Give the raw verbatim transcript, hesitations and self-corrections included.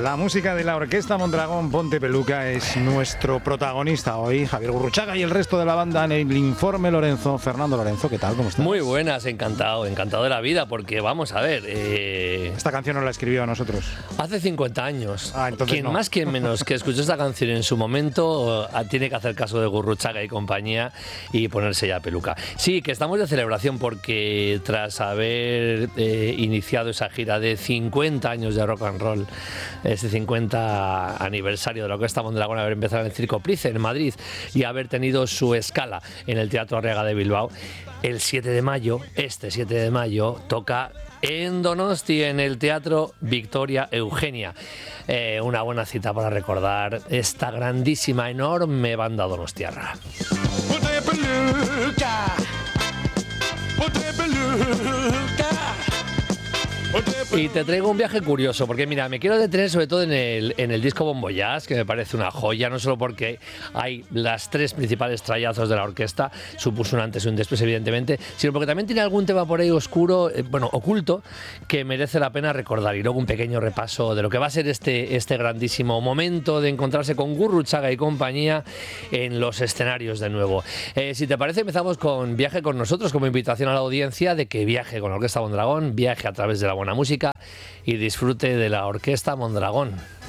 La música de la Orquesta Mondragón Ponte Peluca es nuestro protagonista hoy, Javier Gurruchaga, y el resto de la banda en el Informe Lorenzo. Fernando Lorenzo, ¿qué tal? ¿Cómo estás? Muy buenas, encantado, encantado de la vida, porque vamos a ver... Eh... Esta canción nos la escribió a nosotros. Hace cincuenta años. Ah, entonces Quien no. más, quien menos, que escuchó esta canción en su momento, uh, tiene que hacer caso de Gurruchaga y compañía y ponerse ya peluca. Sí, que estamos de celebración porque tras haber eh, iniciado esa gira de cincuenta años de rock and roll, este cincuenta aniversario de la Orquesta Mondragón, haber empezado en el Circo Price en Madrid y haber tenido su escala en el Teatro Arriaga de Bilbao, el siete de mayo, este siete de mayo, toca en Donosti, en el Teatro Victoria Eugenia. Eh, una buena cita para recordar esta grandísima, enorme banda donostiarra. Ponte peluca, ponte peluca. Y te traigo un viaje curioso, porque mira, me quiero detener sobre todo en el, en el disco Bon Voyage, que me parece una joya, no solo porque hay las tres principales trayazos de la orquesta, supuso un antes y un después evidentemente, sino porque también tiene algún tema por ahí oscuro, eh, bueno, oculto, que merece la pena recordar. Y luego un pequeño repaso de lo que va a ser este, este grandísimo momento de encontrarse con Gurruchaga y compañía en los escenarios de nuevo. Eh, si te parece, empezamos con Viaje con nosotros, como invitación a la audiencia de que viaje con la Orquesta Mondragón, viaje a través de la buena música y disfrute de la Orquesta Mondragón.